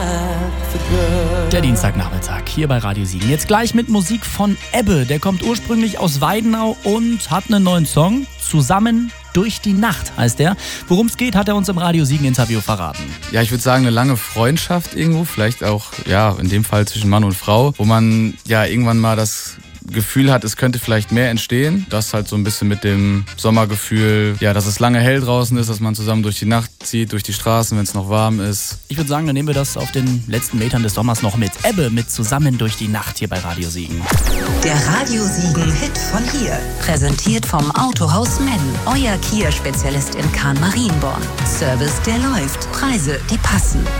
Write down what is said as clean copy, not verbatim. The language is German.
Der Dienstagnachmittag hier bei Radio Siegen. Jetzt gleich mit Musik von Ebbe. Der kommt ursprünglich aus Weidenau und hat einen neuen Song. Zusammen durch die Nacht heißt der. Worum es geht, hat er uns im Radio Siegen Interview verraten. Ja, ich würde sagen, eine lange Freundschaft irgendwo. Vielleicht auch, ja, in dem Fall zwischen Mann und Frau. Wo man ja irgendwann mal das Gefühl hat, es könnte vielleicht mehr entstehen. Das halt so ein bisschen mit dem Sommergefühl, ja, dass es lange hell draußen ist, dass man zusammen durch die Nacht zieht, durch die Straßen, wenn es noch warm ist. Ich würde sagen, dann nehmen wir das auf den letzten Metern des Sommers noch mit. Ebbe mit Zusammen durch die Nacht hier bei Radio Siegen. Der Radio Siegen Hit von hier. Präsentiert vom Autohaus Menn. Euer Kia-Spezialist in Kahn-Marienborn. Service, der läuft. Preise, die passen.